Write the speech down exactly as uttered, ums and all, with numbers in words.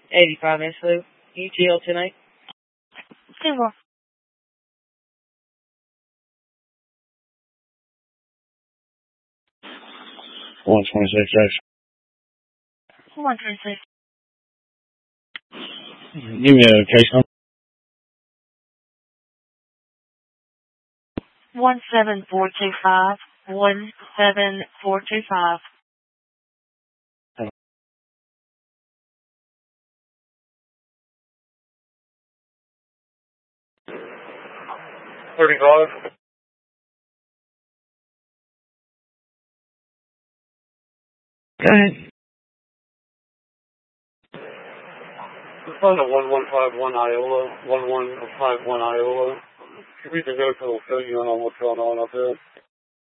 eighty-five S Loop. E T L tonight. Single. one twenty-six X. one twenty-six. Give me a case number. one seven four two five. one seven four two five. thirty-five. Go ahead. Phone at one one five one Iola. one one five one Iola. We can go to the fill you in on what's going on up there.